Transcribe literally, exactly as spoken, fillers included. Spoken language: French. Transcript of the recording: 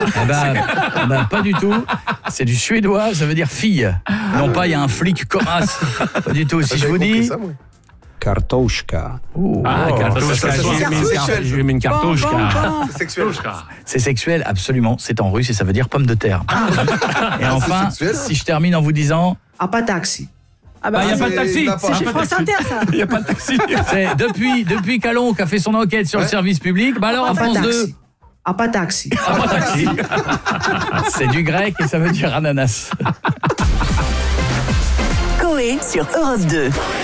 Eh ben, eh ben, pas du tout. C'est du suédois, ça veut dire fille. Non pas, il y a un flic corasse. Pas du tout. Si je vous dis... Ça, moi. Kartoshka. Oh, Ah, oh, kartoshka, ça, ça, je ça, lui ai mis une c'est car- sexuel. je lui ai mis une kartoshka. C'est sexuel. c'est sexuel, absolument. C'est en russe et ça veut dire pomme de terre. Et enfin, sexuel, hein. si je termine en vous disant... Ah, pas taxi. Ah Bah, il n'y a c'est- pas de taxi. il n'a pas. c'est chez France Inter, ça. Il n'y a pas de taxi. C'est depuis, depuis qu'Alon a fait son enquête sur le Ouais. service public, bah alors Ah, à pas France deux... taxi. Ah, pas taxi. Ah, pas taxi. C'est du grec et ça veut dire ananas. Coé sur Europe deux.